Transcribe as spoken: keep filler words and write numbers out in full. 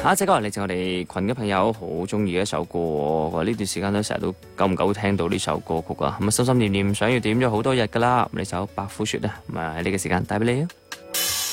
下一隻歌嚟自我哋群嘅朋友好中意嘅一首歌，我呢段時間都成日都久唔久聽到呢首歌曲啊，咁啊心心念念想要點咗好多日噶啦，呢首白虎雪啊，咁啊喺呢個時間帶俾你啊。